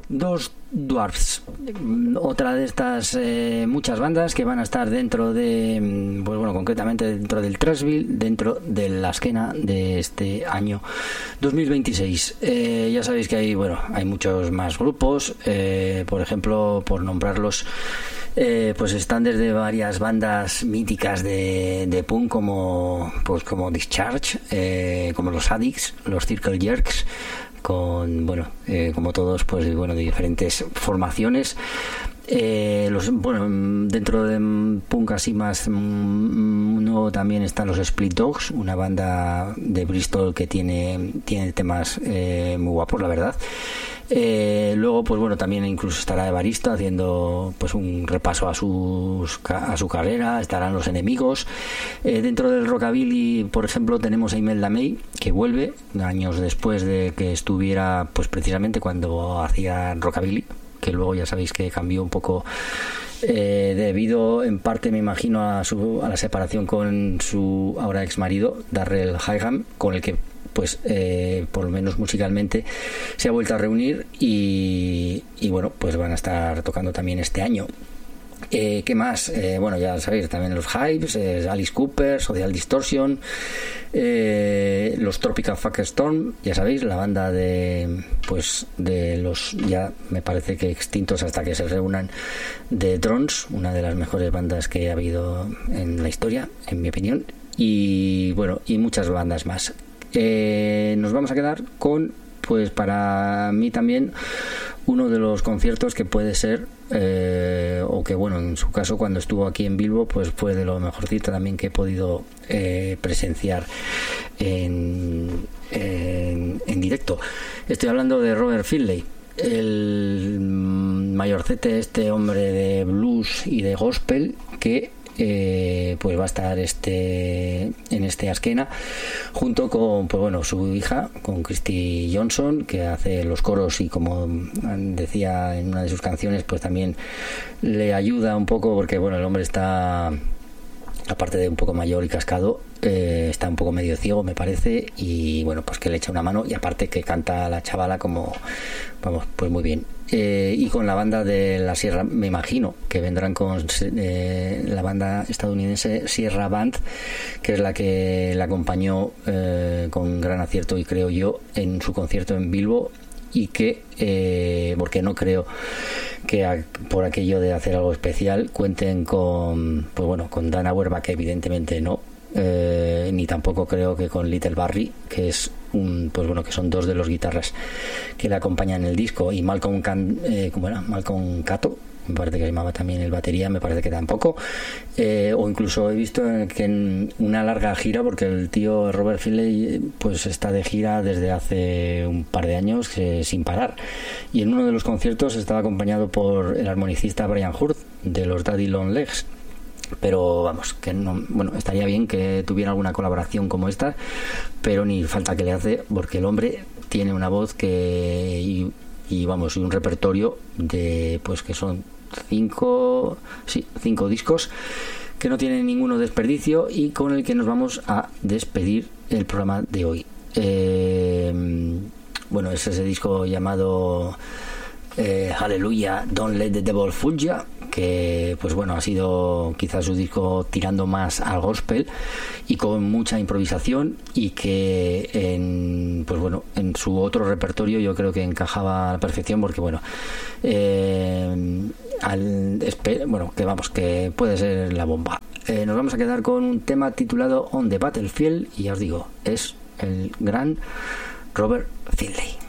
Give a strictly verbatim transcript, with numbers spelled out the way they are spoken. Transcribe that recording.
Dos Dwarfs, otra de estas eh, muchas bandas que van a estar dentro de, pues bueno, concretamente dentro del Trashville, dentro de la escena de este año dos mil veintiséis. Eh, ya sabéis que hay, bueno, hay muchos más grupos, eh, por ejemplo, por nombrarlos, eh, pues están desde varias bandas míticas de, de punk como, pues como Discharge, eh, como los Addicts, los Circle Jerks, con, bueno, eh, como todos, pues bueno, de diferentes formaciones. Eh, los, bueno, dentro de punk así más mm, nuevo también están los Split Dogs, una banda de Bristol que tiene, tiene temas eh, muy guapos, la verdad. Eh, luego, pues bueno, también incluso estará Evaristo haciendo pues un repaso a sus a su carrera. Estarán los Enemigos. Eh, dentro del rockabilly, por ejemplo, tenemos a Imelda May, que vuelve años después de que estuviera, pues precisamente cuando hacía rockabilly, que luego ya sabéis que cambió un poco, eh, debido en parte, me imagino, a su a la separación con su ahora ex marido Darrell Higham, con el que pues eh, por lo menos musicalmente se ha vuelto a reunir y, y bueno, pues van a estar tocando también este año. Eh, ¿Qué más? Eh, bueno, ya sabéis, también los Hypes, eh, Alice Cooper, Social Distortion, eh, los Tropical Fucker Storm, ya sabéis, la banda de, pues, de los ya me parece que extintos hasta que se reúnan, de Drones, una de las mejores bandas que ha habido en la historia, en mi opinión, y bueno, y muchas bandas más. Eh, nos vamos a quedar con, pues para mí también, uno de los conciertos que puede ser, eh, o que bueno, en su caso cuando estuvo aquí en Bilbo, pues fue de lo mejorcito también que he podido eh, presenciar en, en, en directo. Estoy hablando de Robert Finlay, el mayorcete, este hombre de blues y de gospel que Eh, pues va a estar este en este Asquena junto con, pues bueno, su hija, con Christy Johnson, que hace los coros y, como decía en una de sus canciones, pues también le ayuda un poco porque bueno, el hombre está, aparte de un poco mayor y cascado, eh, está un poco medio ciego, me parece, y bueno, pues que le echa una mano, y aparte que canta la chavala como, vamos, pues muy bien. Eh, y con la banda de la Sierra, me imagino que vendrán con eh, la banda estadounidense Sierra Band, que es la que la acompañó eh, con gran acierto, y creo yo, en su concierto en Bilbo, y que eh, porque no creo que a, por aquello de hacer algo especial cuenten con, pues bueno, con Dan Auerbach, que evidentemente no, eh, ni tampoco creo que con Little Barry, que es un, pues bueno, que son dos de los guitarras que le acompañan en el disco, y Malcolm Can, eh, ¿cómo era? Malcolm Cato, me parece que se llamaba también el batería, me parece que tampoco, eh, o incluso he visto que en una larga gira, porque el tío Robert Finlay pues está de gira desde hace un par de años, eh, sin parar, y en uno de los conciertos estaba acompañado por el armonicista Brian Hurd de los Daddy Long Legs. Pero vamos, que no, bueno, estaría bien que tuviera alguna colaboración como esta, pero ni falta que le hace, porque el hombre tiene una voz que y, y vamos, y un repertorio de, pues que son cinco sí, cinco discos que no tienen ninguno desperdicio, y con el que nos vamos a despedir el programa de hoy. Eh, bueno, es ese disco llamado eh, Hallelujah, Don't Let the Devil Fool Ya, que pues bueno, ha sido quizás su disco tirando más al gospel y con mucha improvisación, y que en, pues bueno, en su otro repertorio yo creo que encajaba a la perfección, porque bueno, eh, al, bueno, que vamos, que puede ser la bomba. Eh, nos vamos a quedar con un tema titulado On the Battlefield, y ya os digo, es el gran Robert Finlay.